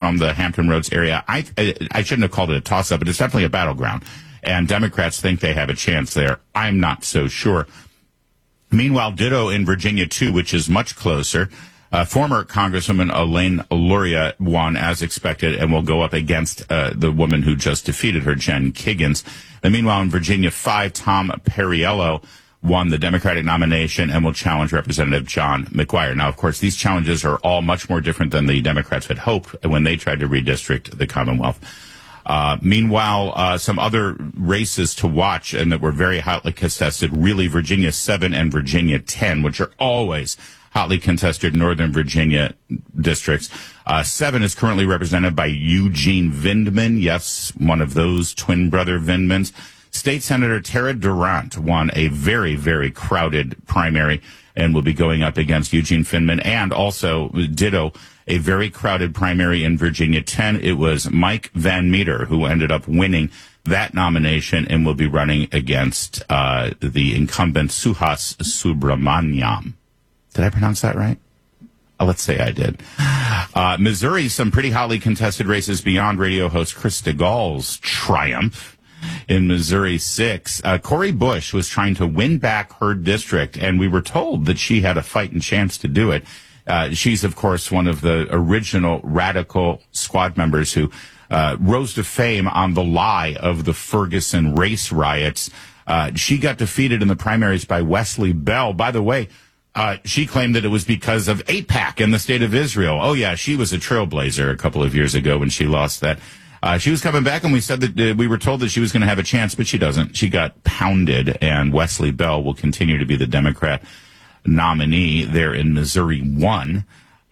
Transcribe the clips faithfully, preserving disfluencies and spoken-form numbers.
from the Hampton Roads area. I, I, I shouldn't have called it a toss-up, but it's definitely a battleground. And Democrats think they have a chance there. I'm not so sure. Meanwhile, ditto in Virginia, too, which is much closer. Uh, former Congresswoman Elaine Luria won as expected and will go up against uh, the woman who just defeated her, Jen Kiggins. And meanwhile, in Virginia five, Tom Perriello won the Democratic nomination and will challenge Representative John McGuire. Now, of course, these challenges are all much more different than the Democrats had hoped when they tried to redistrict the Commonwealth. Uh, meanwhile, uh, some other races to watch and that were very hotly contested, really Virginia seven and Virginia ten, which are always hotly contested Northern Virginia districts. Uh, seven is currently represented by Eugene Vindman. Yes, one of those twin brother Vindmans. State Senator Tara Durant won a very, very crowded primary and will be going up against Eugene Vindman. And also, ditto, a very crowded primary in Virginia ten. It was Mike Van Meter who ended up winning that nomination and will be running against uh, the incumbent Suhas Subramaniam. Did I pronounce that right? Oh, let's say I did. Uh, Missouri, some pretty hotly contested races beyond radio host Chris DeGaule's triumph. In Missouri six, uh, Cori Bush was trying to win back her district, and we were told that she had a fighting chance to do it. Uh, she's, of course, one of the original radical squad members who uh, rose to fame on the lie of the Ferguson race riots. Uh, she got defeated in the primaries by Wesley Bell. By the way, Uh, she claimed that it was because of AIPAC in the state of Israel. Oh, yeah, she was a trailblazer a couple of years ago when she lost that. Uh, she was coming back, and we said that uh, we were told that she was going to have a chance, but she doesn't. She got pounded, and Wesley Bell will continue to be the Democrat nominee there in Missouri one.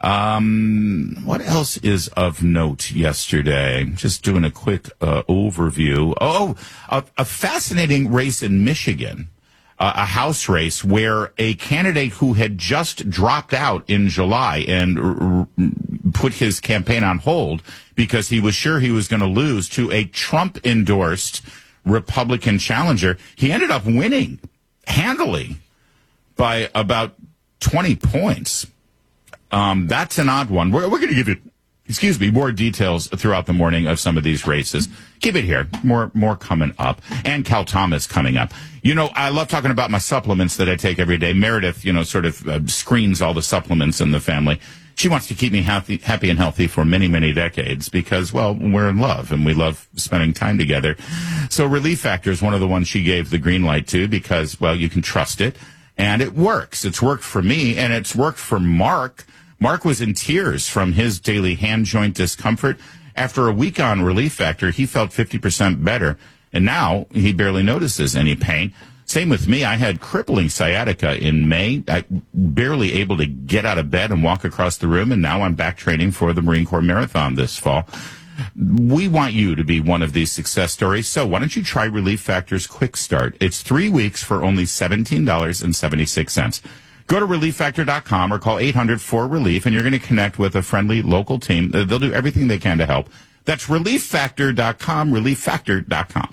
Um, what else is of note yesterday? Just doing a quick uh, overview. Oh, a, a fascinating race in Michigan. Uh, a House race where a candidate who had just dropped out in July and r- r- put his campaign on hold because he was sure he was going to lose to a Trump-endorsed Republican challenger, he ended up winning handily by about twenty points. Um, that's an odd one. We're, we're going to give you, excuse me, more details throughout the morning of some of these races. Keep it here. More, more coming up. And Cal Thomas coming up. You know, I love talking about my supplements that I take every day. Meredith, you know, sort of uh, screens all the supplements in the family. She wants to keep me happy, happy and healthy for many, many decades because, well, we're in love and we love spending time together. So Relief Factor is one of the ones she gave the green light to because, well, you can trust it. And it works. It's worked for me and it's worked for Mark. Mark was in tears from his daily hand joint discomfort. After a week on Relief Factor, he felt fifty percent better, and now he barely notices any pain. Same with me. I had crippling sciatica in May. I barely able to get out of bed and walk across the room, and now I'm back training for the Marine Corps Marathon this fall. We want you to be one of these success stories, so why don't you try Relief Factor's Quick Start? It's three weeks for only seventeen dollars and seventy-six cents. Go to relief factor dot com or call eight hundred four relief, and you're going to connect with a friendly local team. They'll do everything they can to help. That's relief factor dot com, relief factor dot com.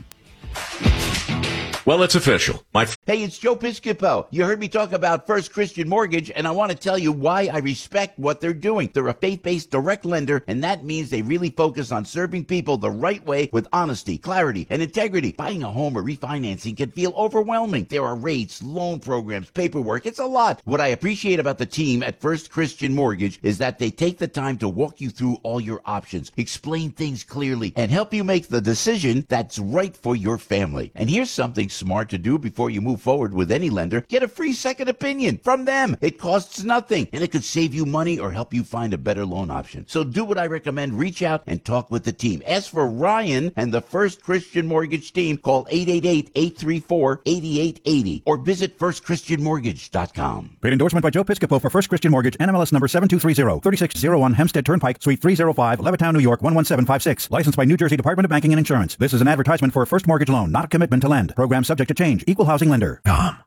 Well, it's official. My f- Hey, it's Joe Piscopo. You heard me talk about First Christian Mortgage, and I want to tell you why I respect what they're doing. They're a faith-based direct lender, and that means they really focus on serving people the right way with honesty, clarity, and integrity. Buying a home or refinancing can feel overwhelming. There are rates, loan programs, paperwork. It's a lot. What I appreciate about the team at First Christian Mortgage is that they take the time to walk you through all your options, explain things clearly, and help you make the decision that's right for your family. And here's something smart to do before you move forward with any lender. Get a free second opinion from them. It costs nothing, and it could save you money or help you find a better loan option. So do what I recommend. Reach out and talk with the team. Ask for Ryan and the First Christian Mortgage team. Call eight eight eight, eight three four, eight eight eight zero or visit first christian mortgage dot com. Paid endorsement by Joe Piscopo for First Christian Mortgage, N M L S number seven two three zero, thirty-six oh one Hempstead Turnpike, Suite three oh five, Levittown, New York, one one seven five six. Licensed by New Jersey Department of Banking and Insurance. This is an advertisement for a first mortgage loan, not a commitment to lend. Program subject to change. Equal housing lender. com.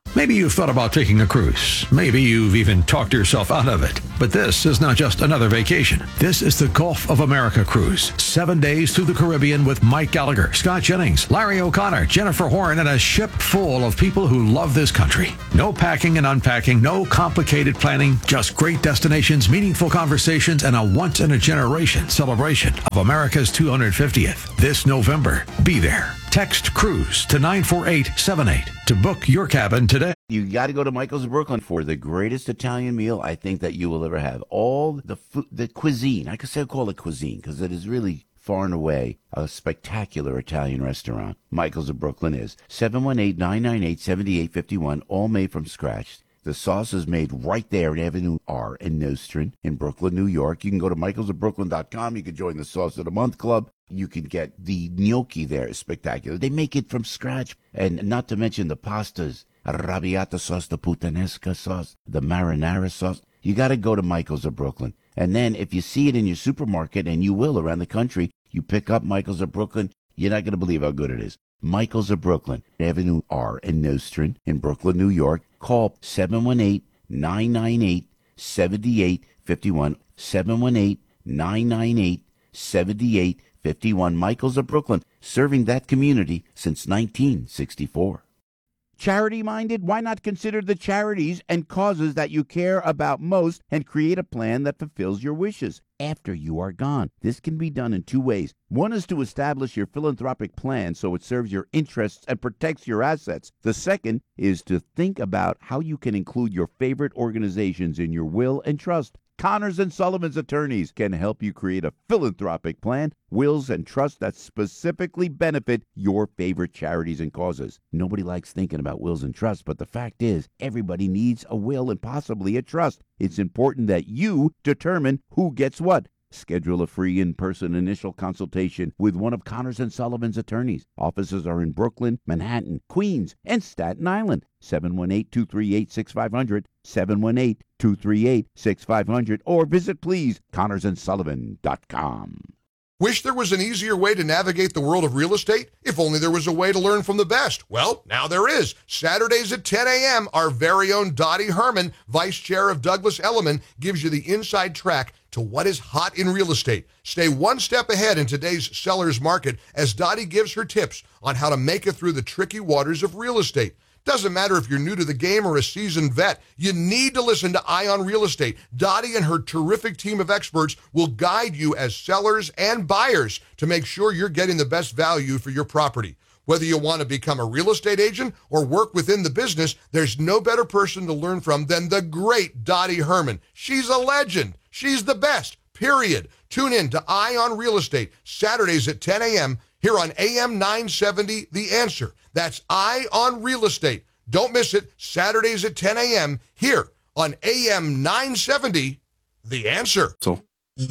Maybe you've thought about taking a cruise. Maybe you've even talked yourself out of it. But this is not just another vacation. This is the Gulf of America cruise. Seven days through the Caribbean with Mike Gallagher, Scott Jennings, Larry O'Connor, Jennifer Horn, and a ship full of people who love this country. No packing and unpacking, no complicated planning, just great destinations, meaningful conversations, and a once-in-a-generation celebration of America's two hundred fiftieth. This November, be there. Text CRUISE to nine four eight seven eight to book your cabin today. You got to go to Michael's of Brooklyn for the greatest Italian meal I think that you will ever have. All the food, the cuisine, I could say call it cuisine because it is really far and away a spectacular Italian restaurant. Michael's of Brooklyn is seven one eight, nine nine eight, seven eight five one, all made from scratch. The sauce is made right there in Avenue R in Nostrand in Brooklyn, New York. You can go to michaels of brooklyn dot com. You can join the Sauce of the Month Club. You can get the gnocchi there. It's spectacular. They make it from scratch. And not to mention the pastas, arrabbiata sauce, the puttanesca sauce, the marinara sauce. You got to go to Michael's of Brooklyn. And then if you see it in your supermarket, and you will around the country, you pick up Michael's of Brooklyn, you're not going to believe how good it is. Michael's of Brooklyn, Avenue R in Nostrand in Brooklyn, New York. Call seven one eight, nine nine eight, seven eight five one, seven one eight, nine nine eight, seven eight five one. Michael's of Brooklyn, serving that community since nineteen sixty-four. Charity-minded? Why not consider the charities and causes that you care about most and create a plan that fulfills your wishes after you are gone? This can be done in two ways. One is to establish your philanthropic plan so it serves your interests and protects your assets. The second is to think about how you can include your favorite organizations in your will and trust. Connors and Sullivan's attorneys can help you create a philanthropic plan, wills, and trusts that specifically benefit your favorite charities and causes. Nobody likes thinking about wills and trusts, but the fact is, everybody needs a will and possibly a trust. It's important that you determine who gets what. Schedule a free in-person initial consultation with one of Connors and Sullivan's attorneys. Offices are in Brooklyn, Manhattan, Queens, and Staten Island. seven one eight, two three eight, six five zero zero, seven one eight, two three eight, six five zero zero, or visit, please, connors and sullivan dot com. Wish there was an easier way to navigate the world of real estate? If only there was a way to learn from the best. Well, now there is. Saturdays at ten a.m., our very own Dottie Herman, Vice Chair of Douglas Elliman, gives you the inside track to what is hot in real estate. Stay one step ahead in today's seller's market as Dottie gives her tips on how to make it through the tricky waters of real estate. Doesn't matter if you're new to the game or a seasoned vet, you need to listen to Eye on Real Estate. Dottie and her terrific team of experts will guide you as sellers and buyers to make sure you're getting the best value for your property. Whether you want to become a real estate agent or work within the business, there's no better person to learn from than the great Dottie Herman. She's a legend. She's the best, period. Tune in to Eye on Real Estate, Saturdays at ten a.m. here on A M nine seventy, The Answer. That's Eye on Real Estate. Don't miss it, Saturdays at ten a.m. here on A M nine seventy, The Answer. So,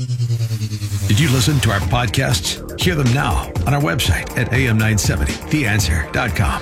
did you listen to our podcasts? Hear them now on our website at A M nine seventy the answer dot com.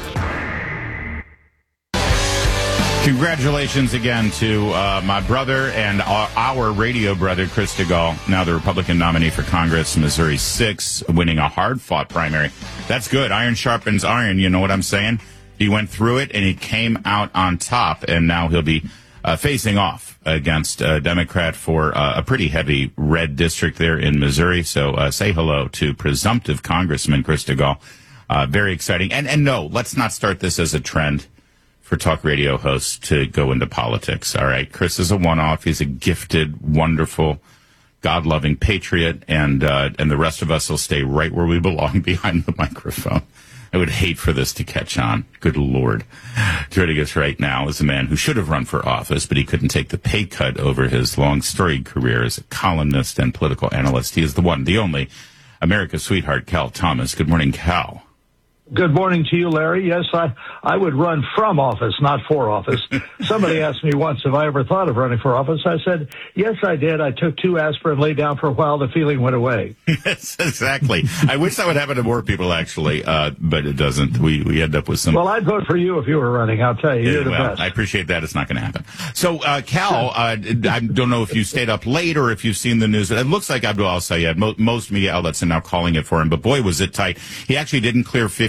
Congratulations again to uh, my brother and our, our radio brother, Chris DeGaulle, now the Republican nominee for Congress, Missouri six, winning a hard-fought primary. That's good. Iron sharpens iron, you know what I'm saying? He went through it, and he came out on top, and now he'll be uh, facing off against a Democrat for uh, a pretty heavy red district there in Missouri. So uh, say hello to presumptive Congressman Chris DeGaulle. Uh, very exciting. And, and no, let's not start this as a trend for talk radio hosts to go into politics. All right. Chris is a one-off. He's a gifted, wonderful, God-loving patriot, and uh, and the rest of us will stay right where we belong, behind the microphone. I would hate for this to catch on. Good Lord. Joining us right now is a man who should have run for office, but he couldn't take the pay cut over his long storied career as a columnist and political analyst. He is the one, the only, America's sweetheart, Cal Thomas. Good morning, Cal. Good morning to you, Larry. Yes, I, I would run from office, not for office. Somebody asked me once if I ever thought of running for office. I said, yes, I did. I took two aspirin, laid down for a while. The feeling went away. Yes, exactly. I wish that would happen to more people, actually, uh, but it doesn't. We we end up with some... Well, I'd vote for you if you were running. I'll tell you, you're the well, best. I appreciate that. It's not going to happen. So, uh, Cal, uh, I don't know if you stayed up late or if you've seen the news. It looks like Abdul al-Sayed, mo- most media outlets are now calling it for him, but boy, was it tight. He actually didn't clear fifty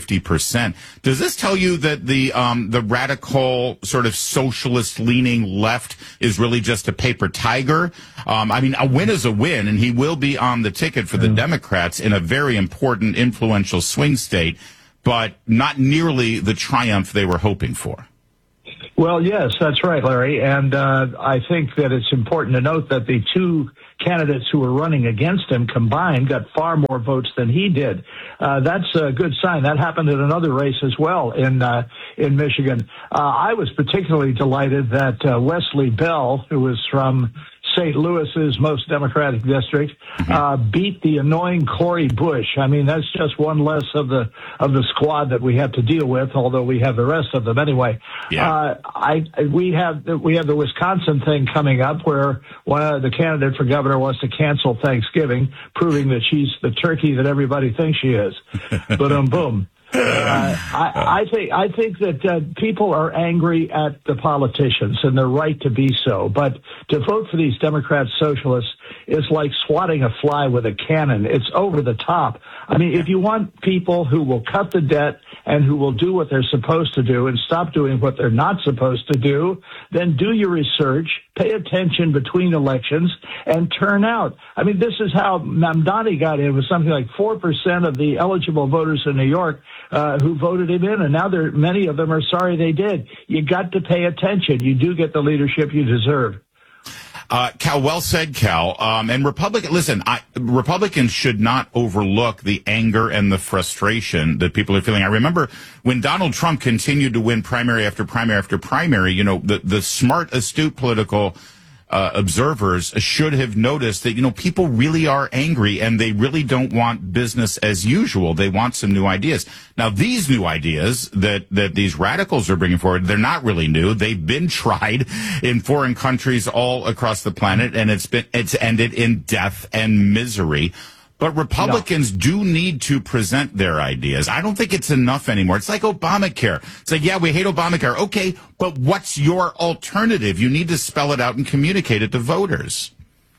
fifty percent. Does this tell you that the um, the radical sort of socialist-leaning left is really just a paper tiger? Um, I mean, a win is a win, and he will be on the ticket for the Democrats in a very important, influential swing state, but not nearly the triumph they were hoping for. Well, yes, that's right, Larry. And uh, I think that it's important to note that the two candidates who were running against him combined got far more votes than he did. Uh, that's a good sign. That happened in another race as well in uh, in Michigan. Uh, I was particularly delighted that uh, Wesley Bell, who was from Saint Louis's most Democratic district, uh, beat the annoying Cori Bush. I mean, that's just one less of the of the squad that we have to deal with, although we have the rest of them anyway. Yeah. Uh, I we have we have the Wisconsin thing coming up, where one of the candidate for governor wants to cancel Thanksgiving, proving that she's the turkey that everybody thinks she is. Boom, boom. Uh, I, I think I think that uh, people are angry at the politicians, and they're right to be so. But to vote for these Democrat socialists is like swatting a fly with a cannon. It's over the top. I mean, if you want people who will cut the debt and who will do what they're supposed to do and stop doing what they're not supposed to do, then do your research, pay attention between elections, and turn out. I mean, this is how Mamdani got in, with something like four percent of the eligible voters in New York uh, who voted him in, and now there, many of them are sorry they did. You got to pay attention. You do get the leadership you deserve. Uh, Cal, well said, Cal. Um, and Republican, listen, I, Republicans should not overlook the anger and the frustration that people are feeling. I remember when Donald Trump continued to win primary after primary after primary, you know, the, the smart, astute political uh, observers should have noticed that, you know, people really are angry and they really don't want business as usual. They want some new ideas. Now, these new ideas that, that these radicals are bringing forward, they're not really new. They've been tried in foreign countries all across the planet, and it's been, it's ended in death and misery. But Republicans no. do need to present their ideas. I don't think it's enough anymore. It's like Obamacare. It's like, yeah, we hate Obamacare. Okay, but what's your alternative? You need to spell it out and communicate it to voters.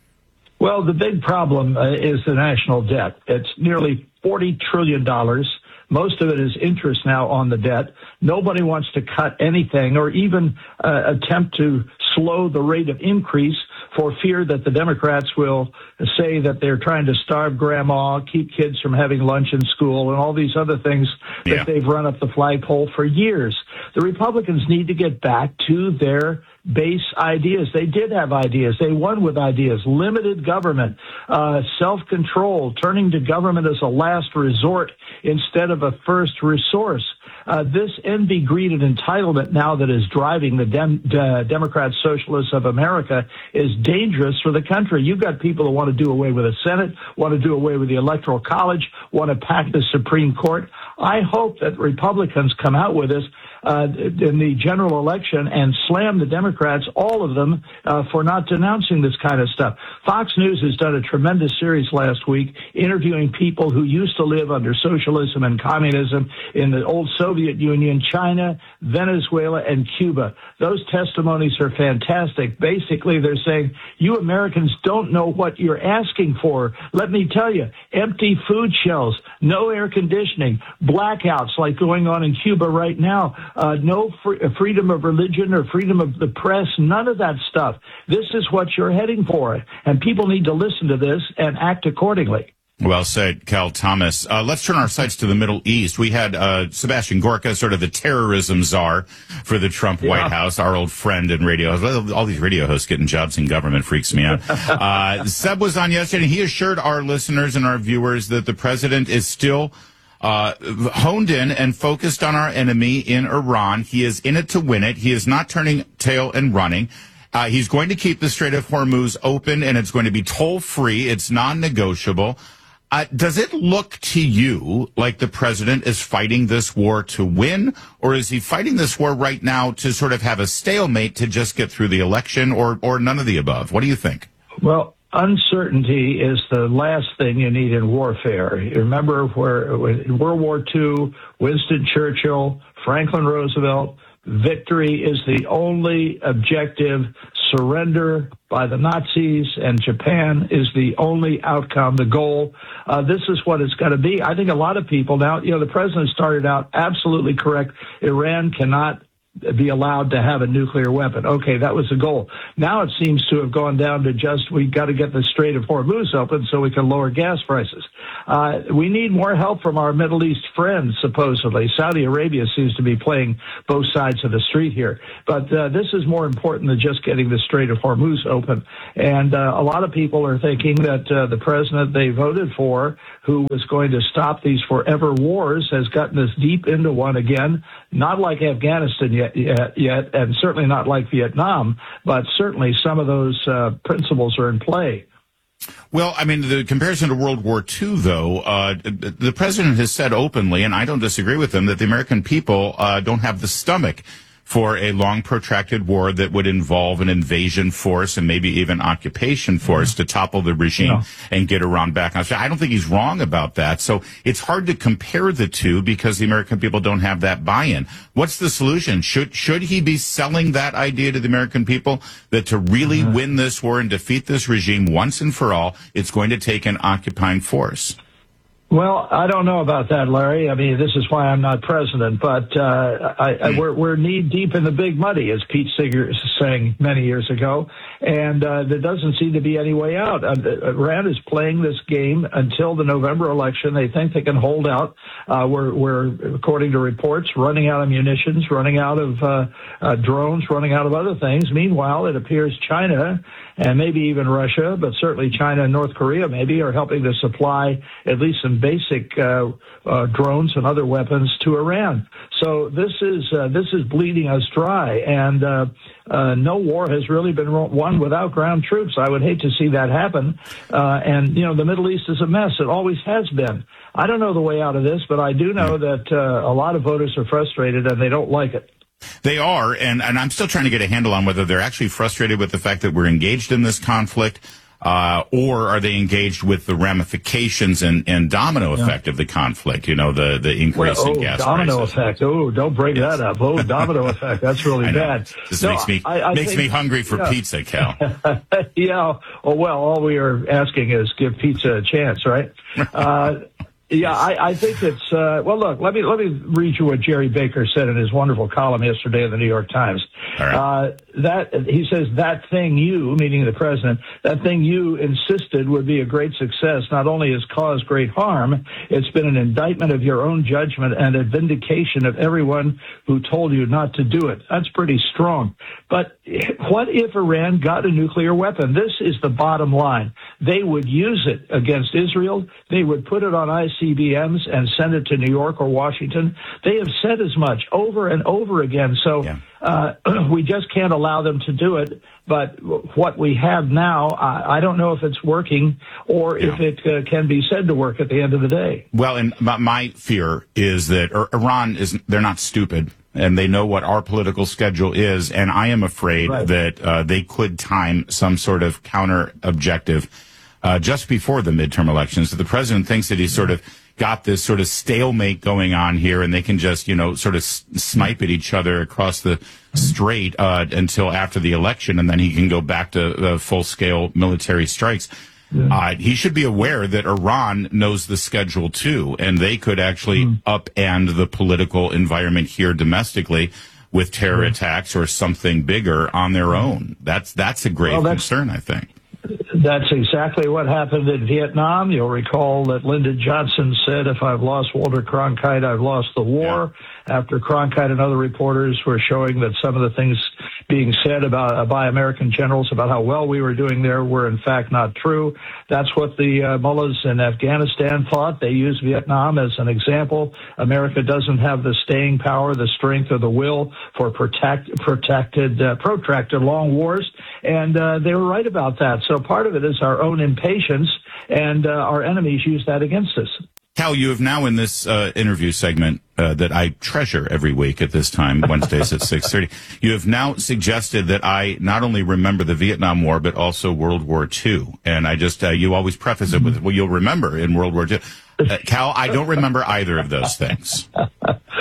Well, the big problem uh, is the national debt. It's nearly forty trillion dollars. Most of it is interest now on the debt. Nobody wants to cut anything or even uh, attempt to slow the rate of increase for fear that the Democrats will say that they're trying to starve grandma, keep kids from having lunch in school, and all these other things that yeah. they've run up the flagpole for years. The Republicans need to get back to their base ideas. They did have ideas. They won with ideas. Limited government, uh, self-control, turning to government as a last resort instead of a first resource. Uh, this envy, greed, and entitlement now that is driving the Dem- uh, Democrat Socialists of America is dangerous for the country. You've got people who want to do away with the Senate, want to do away with the Electoral College, want to pack the Supreme Court. I hope that Republicans come out with this uh, in the general election and slam the Democrats, all of them, uh, for not denouncing this kind of stuff. Fox News has done a tremendous series last week interviewing people who used to live under socialism and communism in the old Soviet Union, China, Venezuela, and Cuba. Those testimonies are fantastic. Basically, they're saying, you Americans don't know what you're asking for. Let me tell you, empty food shelves, no air conditioning, blackouts like going on in Cuba right now, uh, no fr- freedom of religion or freedom of the press, none of that stuff. This is what you're heading for, and people need to listen to this and act accordingly. Well said, Cal Thomas. Uh, let's turn our sights to the Middle East. We had uh, Sebastian Gorka, sort of the terrorism czar for the Trump yeah. White House, our old friend in radio. All these radio hosts getting jobs in government freaks me out. uh, Seb was on yesterday, and he assured our listeners and our viewers that the president is still uh honed in and focused on our enemy in Iran. He is in it to win it. He is not turning tail and running. Uh, he's going to keep the Strait of Hormuz open, and it's going to be toll-free. It's non-negotiable. Uh, does it look to you like the president is fighting this war to win, or is he fighting this war right now to sort of have a stalemate to just get through the election, or, or none of the above? What do you think? Well, uncertainty is the last thing you need in warfare. You remember where in World War Two, Winston Churchill, Franklin Roosevelt, victory is the only objective. Surrender by the Nazis, and Japan is the only outcome, the goal. Uh, this is what it's got to be. I think a lot of people now, you know, the president started out absolutely correct. Iran cannot be allowed to have a nuclear weapon. Okay, that was the goal. Now it seems to have gone down to just we got to get the Strait of Hormuz open so we can lower gas prices. Uh, we need more help from our Middle East friends, supposedly. Saudi Arabia seems to be playing both sides of the street here. But uh, this is more important than just getting the Strait of Hormuz open. And uh, a lot of people are thinking that uh, the president they voted for, who was going to stop these forever wars, has gotten us deep into one again, not like Afghanistan yet. Yet, yet, and certainly not like Vietnam, but certainly some of those uh, principles are in play. Well, I mean, the comparison to World War Two, though, uh, the president has said openly, and I don't disagree with him, that the American people uh, don't have the stomach for a long, protracted war that would involve an invasion force and maybe even occupation force to topple the regime yeah. and get Iran back on. I don't think he's wrong about that. So it's hard to compare the two because the American people don't have that buy-in. What's the solution? Should should he be selling that idea to the American people that to really mm-hmm. win this war and defeat this regime once and for all, it's going to take an occupying force? Well, I don't know about that, Larry. I mean, this is why I'm not president, but uh, I, I, we're, we're knee deep in the big muddy, as Pete Seeger sang many years ago, and uh, there doesn't seem to be any way out. Uh, Iran is playing this game until the November election. They think they can hold out. Uh, we're, we're, according to reports, running out of munitions, running out of uh, uh, drones, running out of other things. Meanwhile, it appears China and maybe even Russia, but certainly China and North Korea maybe are helping to supply at least some basic uh, uh, drones and other weapons to Iran. So this is uh, this is bleeding us dry, and uh, uh, no war has really been won without ground troops. I would hate to see that happen. Uh, and you know, the Middle East is a mess. It always has been. I don't know the way out of this, but I do know that uh, a lot of voters are frustrated and they don't like it. They are, and, and I'm still trying to get a handle on whether they're actually frustrated with the fact that we're engaged in this conflict, uh, or are they engaged with the ramifications and, and domino effect yeah. of the conflict, you know, the, the increase well, oh, in gas domino prices. effect. Oh, don't bring yes. that up. Oh, domino effect. That's really bad. This no, makes me I, I makes think, me hungry for yeah. pizza, Cal. yeah. Oh, well, all we are asking is give pizza a chance, right? Uh, Yeah, I, I think it's, uh, well, look, let me, let me read you what Jerry Baker said in his wonderful column yesterday in the New York Times. All right. Uh, that, he says, that thing you, meaning the president, that thing you insisted would be a great success not only has caused great harm, it's been an indictment of your own judgment and a vindication of everyone who told you not to do it. That's pretty strong. But what if Iran got a nuclear weapon? This is the bottom line. They would use it against Israel. They would put it on I C B Ms and send it to New York or Washington. They have said as much over and over again. So yeah. uh, we just can't allow them to do it. But what we have now, I, I don't know if it's working or yeah. if it uh, can be said to work at the end of the day. Well, and my, my fear is that Iran is, they're not stupid. And they know what our political schedule is, and I am afraid right. that uh, they could time some sort of counter objective uh, just before the midterm elections. So the president thinks that he's sort of got this sort of stalemate going on here, and they can just, you know, sort of s- snipe at each other across the strait uh, until after the election, and then he can go back to uh, full-scale military strikes. Yeah. Uh, he should be aware that Iran knows the schedule too, and they could actually mm. upend the political environment here domestically with terror mm. attacks or something bigger on their own. That's that's a grave well, concern, I think. That's exactly what happened in Vietnam. You'll recall that Lyndon Johnson said, if I've lost Walter Cronkite, I've lost the war. Yeah. After Cronkite and other reporters were showing that some of the things being said about uh, by American generals about how well we were doing there were in fact not true. That's what the uh, mullahs in Afghanistan thought. They used Vietnam as an example. America doesn't have the staying power, the strength, or the will for protect, protected, uh, protracted long wars. And uh, they were right about that. So part of it is our own impatience, and uh, our enemies use that against us. Cal, you have now in this uh, interview segment uh, that I treasure every week at this time, Wednesdays at six thirty, you have now suggested that I not only remember the Vietnam War, but also World War Two. And I just, uh, you always preface it with, well, you'll remember in World War Two. Uh, Cal, I don't remember either of those things.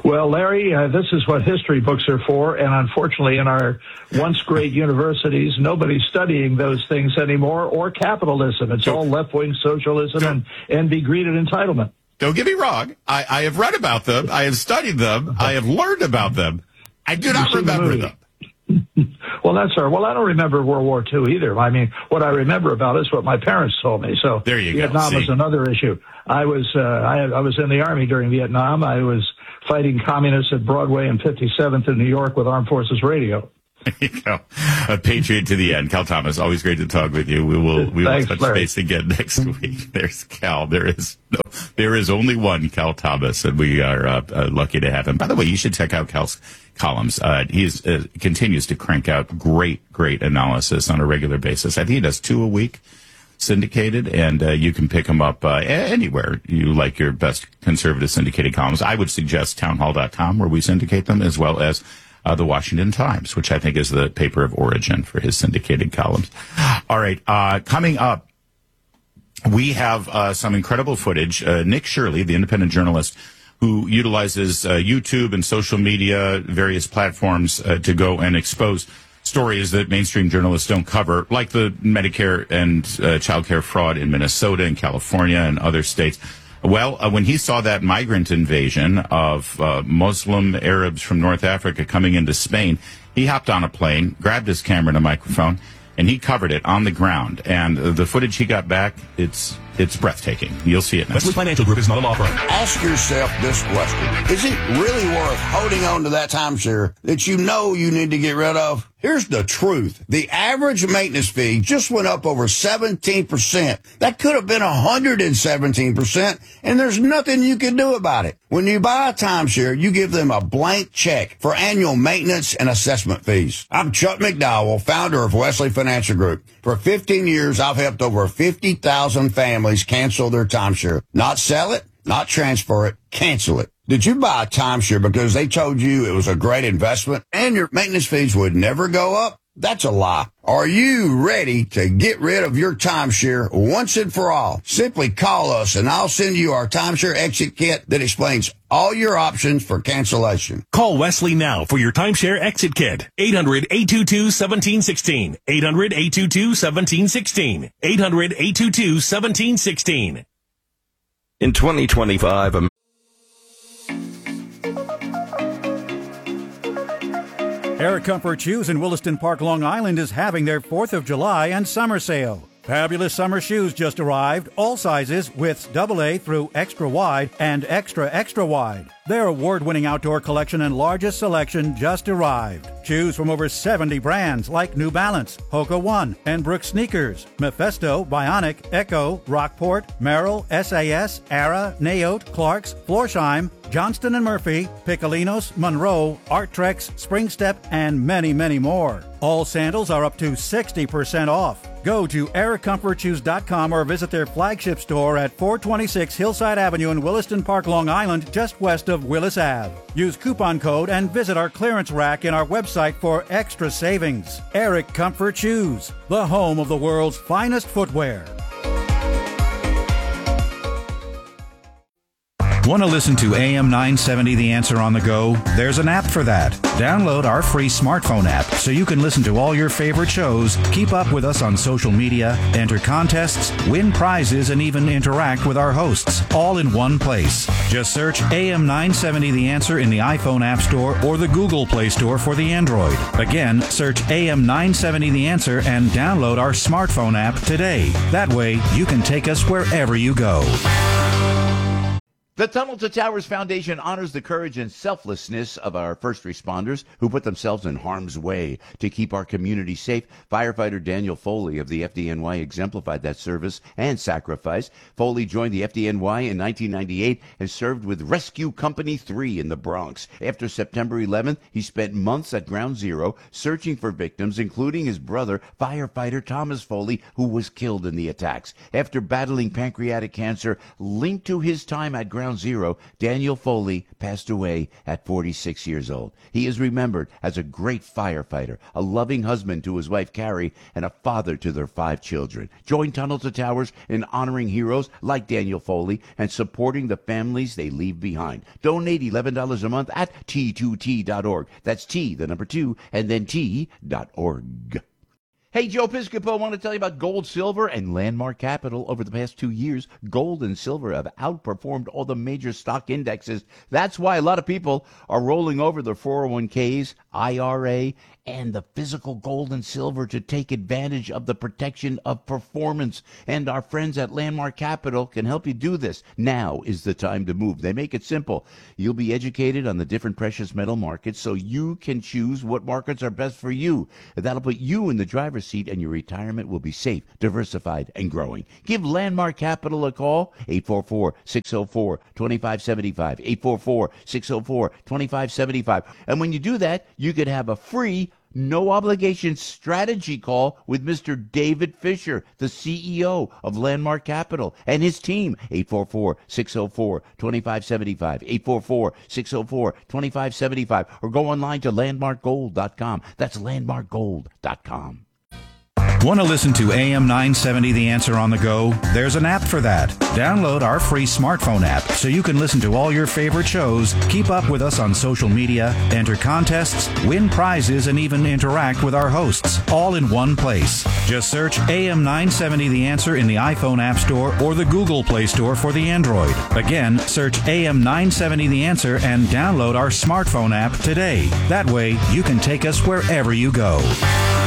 Well, Larry, uh, this is what history books are for, and unfortunately in our once great universities, nobody's studying those things anymore, or capitalism. It's all left-wing socialism and, and be-greeted entitlement. Don't get me wrong. I, I have read about them. I have studied them. I have learned about them. I do not remember them. Well, that's our. Well, I don't remember World War Two either. I mean, what I remember about it is what my parents told me. So there you Vietnam go. was another issue. I was uh, I, I was in the Army during Vietnam. I was fighting communists at Broadway and fifty-seventh in New York with Armed Forces Radio. There you go. A patriot to the end. Cal Thomas, always great to talk with you. We will we will Thanks, touch Larry. base again next week. There's Cal. There is no, there is only one Cal Thomas, and we are uh, uh, lucky to have him. By the way, you should check out Cal's columns. Uh, he is, uh, continues to crank out great, great analysis on a regular basis. I think he does two a week, syndicated, and uh, you can pick him up uh, anywhere you like your best conservative syndicated columns. I would suggest townhall dot com, where we syndicate them, as well as Uh, the Washington Times, which I think is the paper of origin for his syndicated columns. All right. Uh, coming up, we have uh, some incredible footage. Uh, Nick Shirley, the independent journalist who utilizes uh, YouTube and social media, various platforms uh, to go and expose stories that mainstream journalists don't cover, like the Medicare and uh, child care fraud in Minnesota and California and other states. Well, uh, when he saw that migrant invasion of uh, Muslim Arabs from North Africa coming into Spain, he hopped on a plane, grabbed his camera and a microphone, and he covered it on the ground. And uh, the footage he got back, it's it's breathtaking. You'll see it next. Wesley Financial Group is not a law firm. Ask yourself this question. Is it really worth holding on to that timeshare that you know you need to get rid of? Here's the truth. The average maintenance fee just went up over seventeen percent. That could have been one hundred seventeen percent, and there's nothing you can do about it. When you buy a timeshare, you give them a blank check for annual maintenance and assessment fees. I'm Chuck McDowell, founder of Wesley Financial Group. For fifteen years, I've helped over fifty thousand families cancel their timeshare. Not sell it, not transfer it, cancel it. Did you buy a timeshare because they told you it was a great investment and your maintenance fees would never go up? That's a lie. Are you ready to get rid of your timeshare once and for all? Simply call us and I'll send you our timeshare exit kit that explains all your options for cancellation. Call Wesley now for your timeshare exit kit. eight hundred, eight two two, one seven one six. eight hundred, eight two two, one seven one six. eight hundred, eight two two, one seven one six. In twenty twenty-five, America Air Comfort Shoes in Williston Park, Long Island is having their fourth of July and summer sale. Fabulous summer shoes just arrived, all sizes, widths double A through extra wide and extra extra wide. Their award-winning outdoor collection and largest selection just arrived. Choose from over seventy brands like New Balance, Hoka One, and Brooks Sneakers, Mephisto, Bionic, Echo, Rockport, Merrill, S A S, Ara, Naote, Clarks, Florsheim, Johnston and Murphy, Piccolinos, Monroe, Arttrex, Springstep, and many, many more. All sandals are up to sixty percent off. Go to air comfort shoes dot com or visit their flagship store at four twenty-six Hillside Avenue in Williston Park, Long Island, just west of Willis Avenue. Use coupon code and visit our clearance rack in our website for extra savings. Eric Comfort Shoes, the home of the world's finest footwear. Want to listen to A M nine seventy The Answer on the go? There's an app for that. Download our free smartphone app so you can listen to all your favorite shows, keep up with us on social media, enter contests, win prizes, and even interact with our hosts, all in one place. Just search A M nine seventy The Answer in the iPhone App Store or the Google Play Store for the Android. Again, search A M nine seventy The Answer and download our smartphone app today. That way, you can take us wherever you go. The Tunnel to Towers Foundation honors the courage and selflessness of our first responders who put themselves in harm's way to keep our community safe. Firefighter Daniel Foley of the F D N Y exemplified that service and sacrifice. Foley joined the F D N Y in nineteen ninety-eight and served with Rescue Company three in the Bronx. After September eleventh, he spent months at Ground Zero searching for victims, including his brother, firefighter Thomas Foley, who was killed in the attacks. After battling pancreatic cancer linked to his time at Ground Ground Zero, Daniel Foley passed away at forty-six years old. He is remembered as a great firefighter, a loving husband to his wife Carrie, and a father to their five children. Join Tunnel to Towers in honoring heroes like Daniel Foley and supporting the families they leave behind. Donate eleven dollars a month at T two T dot org. That's T, the number two, and then T dot org. Hey, Joe Piscopo, I want to tell you about gold, silver, and Landmark Capital. Over the past two years, gold and silver have outperformed all the major stock indexes. That's why a lot of people are rolling over their four oh one k's, I R A, and the physical gold and silver to take advantage of the protection of performance. And our friends at Landmark Capital can help you do this. Now is the time to move. They make it simple. You'll be educated on the different precious metal markets so you can choose what markets are best for you. That'll put you in the driver's seat, and your retirement will be safe, diversified, and growing. Give Landmark Capital a call, eight four four, six oh four, two five seven five, eight four four, six oh four, two five seven five. And when you do that, you could have a free no obligation strategy call with Mister David Fisher, the C E O of Landmark Capital, and his team. eight four four, six oh four, two five seven five, eight four four, six oh four, two five seven five, or go online to landmark gold dot com. That's landmark gold dot com. Want to listen to A M nine seventy The Answer on the go? There's an app for that. Download our free smartphone app so you can listen to all your favorite shows, keep up with us on social media, enter contests, win prizes, and even interact with our hosts, all in one place. Just search A M nine seventy The Answer in the iPhone App Store or the Google Play Store for the Android. Again, search A M nine seventy The Answer and download our smartphone app today. That way, you can take us wherever you go.